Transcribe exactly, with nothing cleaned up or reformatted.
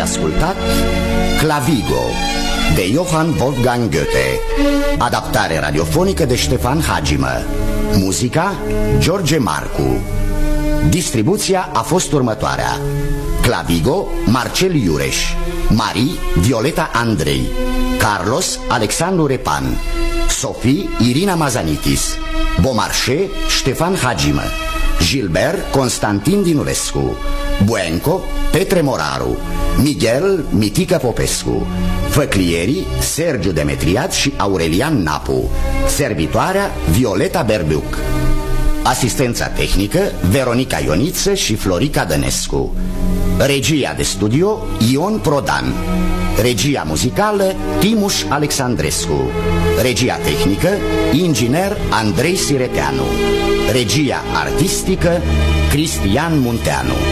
ascultat Clavigo de Johann Wolfgang Goethe, adaptare radiofonică de Ștefan Hagimă, muzica George Marcu. Distribuția a fost următoarea: Clavigo, Marcel Iureș; Marie, Violeta Andrei; Carlos, Alexandru Repan; Sophie, Irina Mazanitis; Beaumarchais, Ștefan Hagimă; Gilbert, Constantin Dinulescu; Buenco, Petre Moraru; Miguel, Mitică Popescu; Făclierii, Sergiu Demetriat și Aurelian Napu; servitoarea, Violeta Berbuc; asistența tehnică, Veronica Ioniță și Florica Dănescu; regia de studio, Ion Prodan; regia muzicală, Timuș Alexandrescu; regia tehnică, inginer Andrei Sireteanu; regia artistică, Cristian Munteanu.